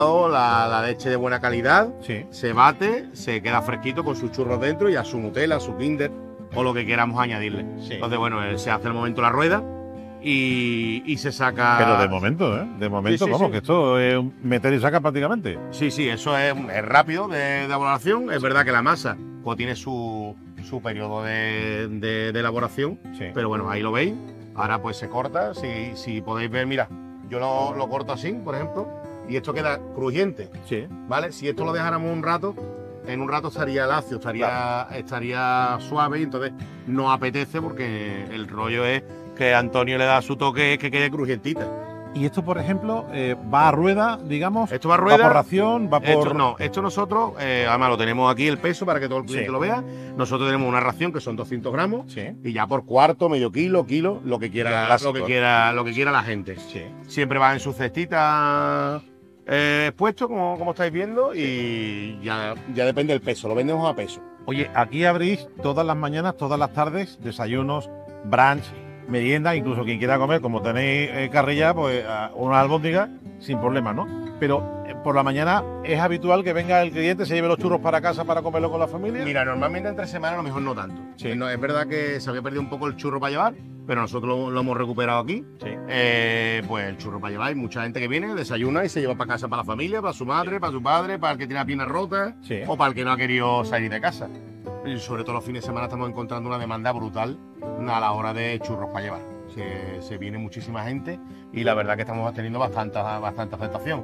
la leche de buena calidad, Sí. se bate, se queda fresquito con sus churros dentro y a su Nutella, a su Kinder o lo que queramos añadirle. Sí. Entonces, bueno, se hace al momento la rueda y se saca. Pero de momento, ¿eh? De momento, sí, vamos, sí. que esto es un meter y saca prácticamente. Sí, eso es rápido de elaboración. Es verdad que la masa pues, tiene su periodo de elaboración, Sí. pero bueno, ahí lo veis. Ahora pues se corta. Si podéis ver, mira, yo lo corto así, por ejemplo, y esto queda crujiente, Sí. ¿vale? Si esto lo dejáramos un rato, en un rato estaría lacio, estaría suave y entonces no apetece porque el rollo es que Antonio le da su toque, es que quede crujientita. Y esto, por ejemplo, va a rueda, digamos. Esto va a rueda. Va por ración, va por. Esto nosotros, además lo tenemos aquí el peso para que todo el cliente Sí. lo vea. Nosotros tenemos una ración que son 200 gramos Sí. y ya por cuarto, medio kilo, lo que quiera, Clásico. lo que quiera la gente. Sí. Siempre va en su cestita expuesto, como estáis viendo, y ya depende del peso, lo vendemos a peso. Oye, aquí abrís todas las mañanas, todas las tardes, desayunos, brunch, merienda, incluso quien quiera comer, como tenéis carrilla, pues una albóndiga sin problema, ¿no? Pero por la mañana es habitual que venga el cliente, se lleve los churros para casa para comerlo con la familia. Mira, normalmente entre semanas a lo mejor no tanto. Sí. No, es verdad que se había perdido un poco el churro para llevar, pero nosotros lo hemos recuperado aquí. Sí. Pues el churro para llevar, hay mucha gente que viene, desayuna y se lleva para casa para la familia, para su madre, para su padre, para el que tiene la pierna rota Sí. o para el que no ha querido salir de casa. Y sobre todo los fines de semana estamos encontrando una demanda brutal a la hora de churros para llevar. Se viene muchísima gente y la verdad que estamos teniendo bastante aceptación.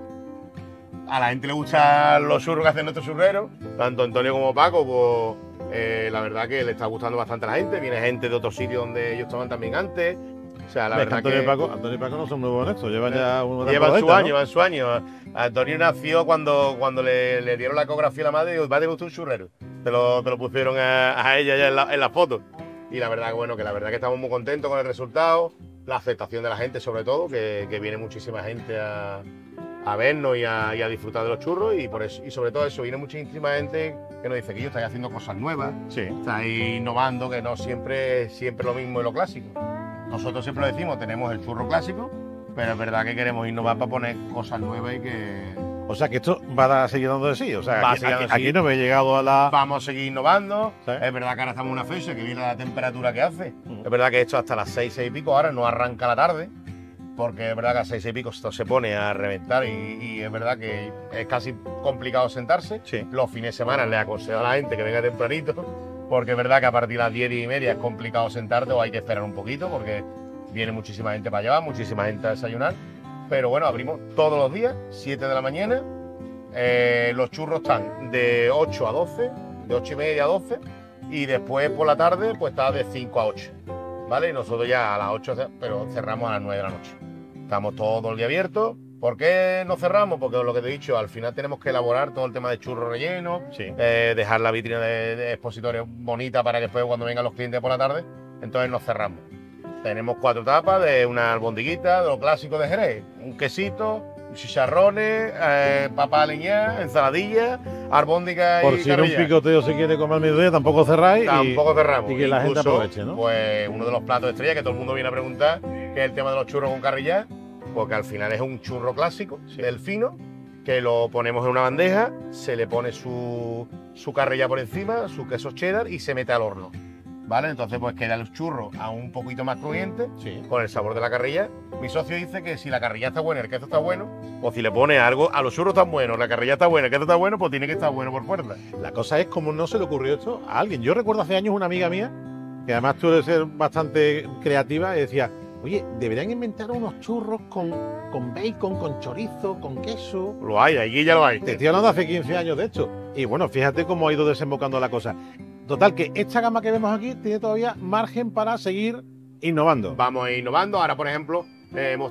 A la gente le gustan los churros que hacen nuestros churreros, tanto Antonio como Paco, pues la verdad que le está gustando bastante a la gente. Viene gente de otros sitios donde ellos estaban también antes. O sea, la verdad Antonio que y Paco no son nuevos en esto, llevan ya una llevan temporadita, su año. Antonio nació cuando le dieron la ecografía a la madre y dijo, va, te gustó un churrero. Te lo pusieron a ella ya en la foto. Y la verdad que bueno, que la verdad que estamos muy contentos con el resultado, la aceptación de la gente sobre todo, que viene muchísima gente a vernos y a disfrutar de los churros y por eso, y sobre todo eso, viene muchísima gente que nos dice que yo estáis haciendo cosas nuevas, Sí. estáis innovando, que no siempre lo mismo y lo clásico. Nosotros siempre lo decimos, tenemos el churro clásico, pero es verdad que queremos innovar para poner cosas nuevas y que O sea que esto va a seguir dando de sí. O sea, Va a aquí, seguir dando de sí. aquí no me he llegado a la. vamos a seguir innovando. Sí. Es verdad que ahora estamos en una fecha que viene la temperatura que hace. Mm. Es verdad que esto hasta las 6 y pico, ahora no arranca la tarde, porque es verdad que a 6 y pico esto se pone a reventar y es verdad que es casi complicado sentarse. Sí. Los fines de semana le aconsejo a la gente que venga tempranito, porque es verdad que a partir de las 10 y media es complicado sentarte o hay que esperar un poquito, porque viene muchísima gente para llevar, muchísima gente a desayunar. Pero bueno, abrimos todos los días, 7 de la mañana. Los churros están de 8 a 12, de 8 y media a 12, y después por la tarde pues está de 5 a 8, ¿vale? Y nosotros ya a las 8, pero cerramos a las 9 de la noche. Estamos todo el día abiertos. ¿Por qué no cerramos? Porque lo que te he dicho, al final tenemos que elaborar todo el tema de churros rellenos, Sí. dejar la vitrina de expositorio bonita para que después cuando vengan los clientes por la tarde, entonces nos cerramos. Tenemos 4 tapas de una albondiguita, de lo clásico de Jerez, un quesito, chicharrones, papa aliñada, ensaladilla, albóndiga Por y si en un carrilla. picoteo se quiere comer al mediodía, tampoco cerráis. Tampoco cerramos. y que la gente Incluso, aproveche, ¿no? Pues uno de los platos estrella que todo el mundo viene a preguntar, que es el tema de los churros con carrilla, porque al final es un churro clásico del fino, que lo ponemos en una bandeja, se le pone su carrilla por encima, su queso cheddar y se mete al horno. ¿Vale? Entonces pues queda el churro aún un poquito más crujiente, Sí. con el sabor de la carrilla. Mi socio dice que si la carrilla está buena y el queso está bueno, o si le pone algo, a los churros están buenos, la carrilla está buena, el queso está bueno, pues tiene que estar bueno por fuerza. La cosa es cómo no se le ocurrió esto a alguien. Yo recuerdo hace años una amiga mía, que además suele ser bastante creativa, y decía, oye, deberían inventar unos churros con bacon, con chorizo, con queso. Lo hay, aquí ya lo hay. Te estoy hablando de hace 15 años de esto. Y bueno, fíjate cómo ha ido desembocando la cosa. Total, que esta gama que vemos aquí tiene todavía margen para seguir innovando. Vamos innovando. Ahora, por ejemplo, vamos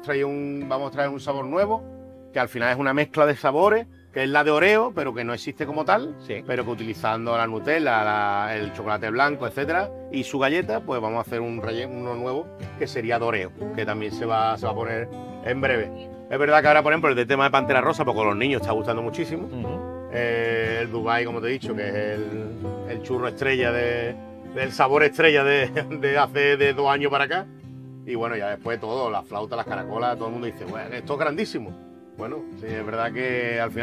a traer un sabor nuevo, que al final es una mezcla de sabores, que es la de Oreo, pero que no existe como tal, Sí. pero que utilizando la Nutella, el chocolate blanco, etcétera, y su galleta, pues vamos a hacer uno nuevo, que sería de Oreo, que también se va a poner en breve. Es verdad que ahora, por ejemplo, el tema de Pantera Rosa, porque a los niños está gustando muchísimo. Ujú. El Dubai, como te he dicho, que es el churro estrella del sabor estrella de hace de 2 años para acá. Y bueno, ya después todo, la flauta, las caracolas, todo el mundo dice, bueno, esto es grandísimo. Bueno, sí, es verdad que al final